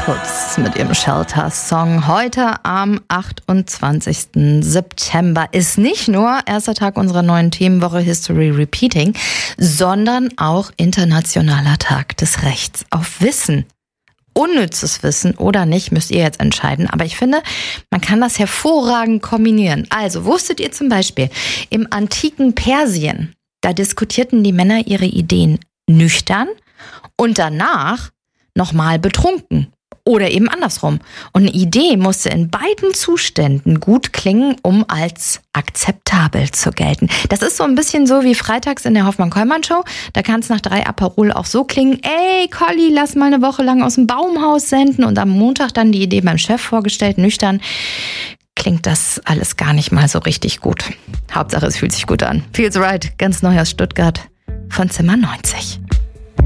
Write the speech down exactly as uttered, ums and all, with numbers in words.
Puts mit ihrem Shelter-Song. Heute am achtundzwanzigsten September ist nicht nur erster Tag unserer neuen Themenwoche History Repeating, sondern auch internationaler Tag des Rechts auf Wissen. Unnützes Wissen oder nicht, müsst ihr jetzt entscheiden. Aber ich finde, man kann das hervorragend kombinieren. Also, wusstet ihr zum Beispiel, im antiken Persien, da diskutierten die Männer ihre Ideen nüchtern und danach nochmal betrunken. Oder eben andersrum. Und eine Idee musste in beiden Zuständen gut klingen, um als akzeptabel zu gelten. Das ist so ein bisschen so wie freitags in der Hoffmann-Kollmann-Show. Da kann es nach drei Aperol auch so klingen, ey Colli, lass mal eine Woche lang aus dem Baumhaus senden. Und am Montag dann die Idee beim Chef vorgestellt, nüchtern. Klingt das alles gar nicht mal so richtig gut. Hauptsache, es fühlt sich gut an. Feels right, ganz neu aus Stuttgart von Zimmer neunzig.